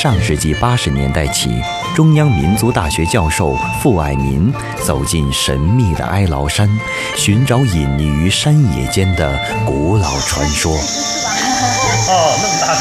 上世纪80年代起，中央民族大学教授傅爱民走进神秘的哀牢山，寻找隐匿于山野间的古老传说。 哦，那么大。